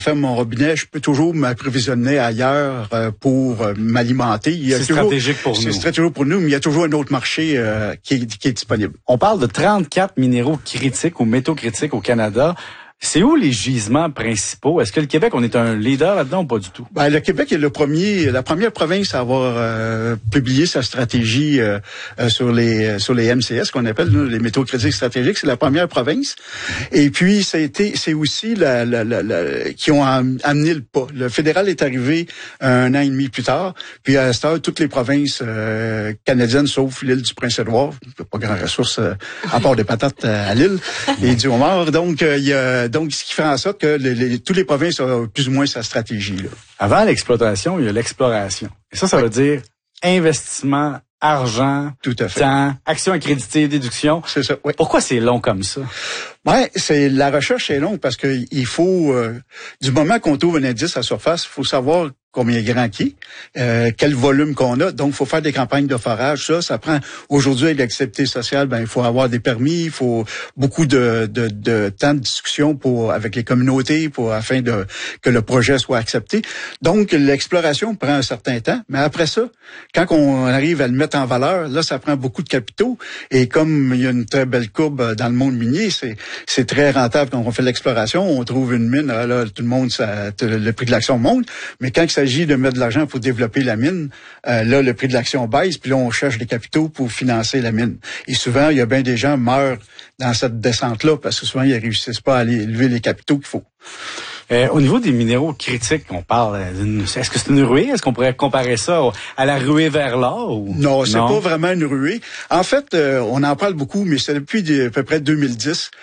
ferme mon robinet, je peux toujours m'approvisionner ailleurs pour m'alimenter. C'est stratégique pour nous. C'est stratégique pour nous, mais il y a toujours un autre marché qui est disponible. On parle de 34 minéraux critiques ou métaux critiques au Canada. C'est où les gisements principaux? Est-ce que le Québec, on est un leader là-dedans ou pas du tout? Ben, le Québec est la première province à avoir publié sa stratégie sur les MCS, qu'on appelle les métaux critiques stratégiques. C'est la première province. Et puis, c'est aussi qui ont amené le pas. Le fédéral est arrivé 1 an et demi plus tard. Puis, à cette heure, toutes les provinces canadiennes, sauf l'île du Prince-Édouard, pas grand ressource à part des patates à l'île et du homard. Donc, il y a ce qui fait en sorte que toutes les provinces ont plus ou moins sa stratégie. Là. Avant l'exploitation, il y a l'exploration. Et ça veut dire investissement, argent, tout à fait. Temps, actions accréditées, déduction. C'est ça, oui. Pourquoi c'est long comme ça? Ouais, la recherche est longue parce que il faut, du moment qu'on trouve un indice à surface, il faut savoir combien grand qui est, quel volume qu'on a. Donc, il faut faire des campagnes de forage. Ça prend, aujourd'hui, avec l'activité sociale, il faut avoir des permis, il faut beaucoup de temps de discussion avec les communautés afin que le projet soit accepté. Donc, l'exploration prend un certain temps. Mais après ça, quand on arrive à le mettre en valeur, là, ça prend beaucoup de capitaux. Et comme il y a une très belle courbe dans le monde minier, c'est très rentable quand on fait l'exploration. On trouve une mine, là, tout le monde, le prix de l'action monte. Mais quand il s'agit de mettre de l'argent pour développer la mine, là, le prix de l'action baisse, puis là, on cherche des capitaux pour financer la mine. Et souvent, il y a bien des gens qui meurent dans cette descente-là parce que souvent, ils ne réussissent pas à lever les capitaux qu'il faut. Au niveau des minéraux critiques, on parle est-ce que c'est une ruée? Est-ce qu'on pourrait comparer ça à la ruée vers l'or? Ou... Non, c'est pas vraiment une ruée. En fait, on en parle beaucoup, mais c'est depuis à peu près 2010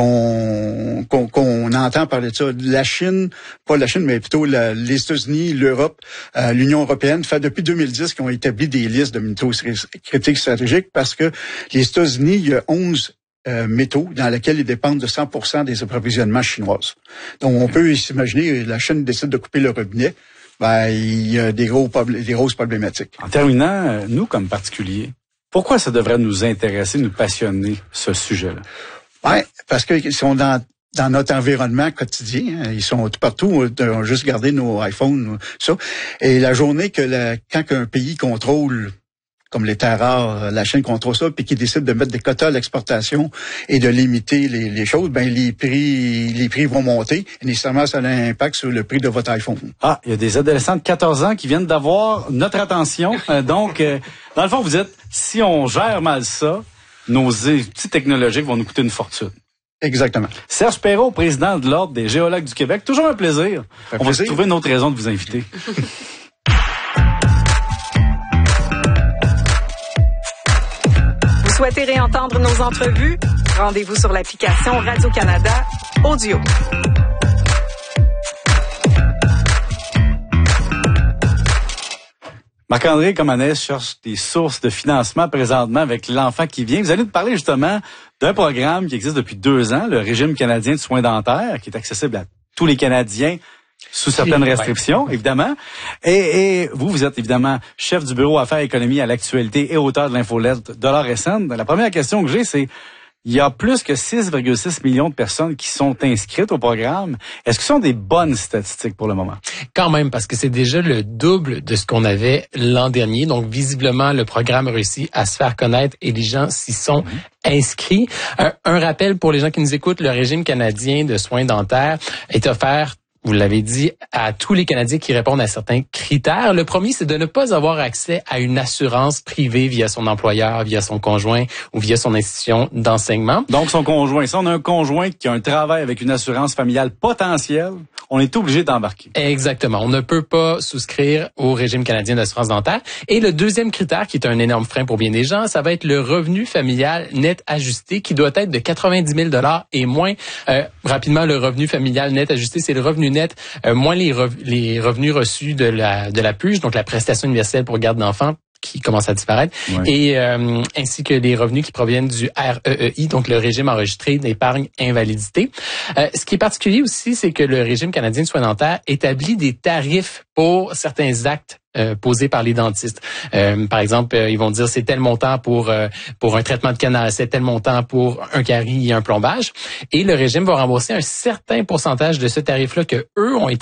qu'on entend parler de ça. La Chine, pas la Chine, mais plutôt les États-Unis, l'Europe, l'Union européenne, fait depuis 2010 qu'ils ont établi des listes de minéraux critiques stratégiques parce que les États-Unis, il y a 11 métaux dans lesquels ils dépendent de 100% des approvisionnements chinoises. Donc, on peut s'imaginer, la Chine décide de couper le robinet, il y a des grosses problématiques. En terminant, nous, comme particuliers, pourquoi ça devrait nous intéresser, nous passionner, ce sujet-là? Ouais, parce qu'ils sont dans notre environnement quotidien. Ils sont tout partout. On a juste gardé nos iPhones, ça. Et la journée quand un pays contrôle comme les terres rares, la Chine contrôle ça, puis qui décide de mettre des quotas à l'exportation et de limiter les choses, les prix vont monter. Et nécessairement, ça a un impact sur le prix de votre iPhone. Ah, il y a des adolescents de 14 ans qui viennent d'avoir notre attention. Donc, dans le fond, vous dites, si on gère mal ça, nos outils technologiques vont nous coûter une fortune. Exactement. Serge Perrault, président de l'Ordre des géologues du Québec. Toujours un plaisir. On va se trouver une autre raison de vous inviter. Vous souhaitez réentendre nos entrevues? Rendez-vous sur l'application Radio-Canada Audio. Marc-André Comanès cherche des sources de financement présentement avec l'enfant qui vient. Vous allez nous parler justement d'un programme qui existe depuis 2 ans, le Régime canadien de soins dentaires, qui est accessible à tous les Canadiens sous certaines restrictions, évidemment. Et vous êtes évidemment chef du bureau Affaires et économie à l'actualité et auteur de l'infolette Dollar et Cents. La première question que j'ai, c'est il y a plus que 6,6 millions de personnes qui sont inscrites au programme. Est-ce que ce sont des bonnes statistiques pour le moment? Quand même, parce que c'est déjà le double de ce qu'on avait l'an dernier. Donc, visiblement, le programme a réussi à se faire connaître et les gens s'y sont inscrits. Un rappel pour les gens qui nous écoutent, le régime canadien de soins dentaires est offert, vous l'avez dit, à tous les Canadiens qui répondent à certains critères. Le premier, c'est de ne pas avoir accès à une assurance privée via son employeur, via son conjoint ou via son institution d'enseignement. Donc, son conjoint. Si on a un conjoint qui a un travail avec une assurance familiale potentielle, on est obligé d'embarquer. Exactement. On ne peut pas souscrire au régime canadien d'assurance dentaire. Et le deuxième critère, qui est un énorme frein pour bien des gens, ça va être le revenu familial net ajusté, qui doit être de 90 000 $ et moins. Rapidement, le revenu familial net ajusté, c'est le revenu net, moins les revenus reçus de la PUJ, donc la prestation universelle pour garde d'enfants, qui commence à disparaître, et ainsi que les revenus qui proviennent du REEI, donc le régime enregistré d'épargne invalidité. Ce qui est particulier aussi, c'est que le régime canadien de soins dentaires établit des tarifs pour certains actes posés par les dentistes. Par exemple, ils vont dire c'est tel montant pour un traitement de canal, c'est tel montant pour un carie et un plombage, et le régime va rembourser un certain pourcentage de ce tarif-là que eux ont